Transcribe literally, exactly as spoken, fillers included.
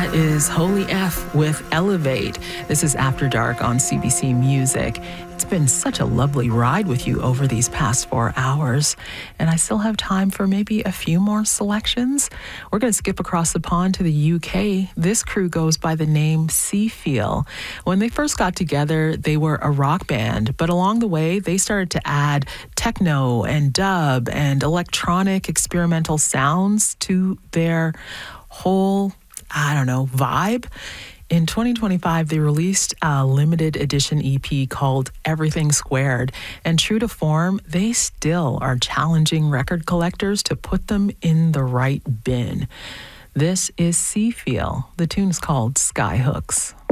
That is Holy F with Elevate. This is After Dark on C B C Music. It's been such a lovely ride with you over these past four hours, and I still have time for maybe a few more selections. We're going to skip across the pond to the U K. This crew goes by the name Seafeel. When they first got together, they were a rock band, but along the way, they started to add techno and dub and electronic experimental sounds to their whole, I don't know, vibe. In twenty twenty-five, they released a limited edition E P called Everything Squared. And true to form, they still are challenging record collectors to put them in the right bin. This is Seafeel. The tune is called Skyhooks.